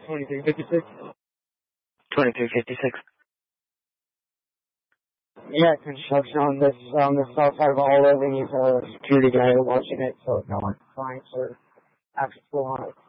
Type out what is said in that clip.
2356. 2356. Yeah, construction on the south side of all of it. He's a security guy watching it, so no one's fine, sir. After full on it.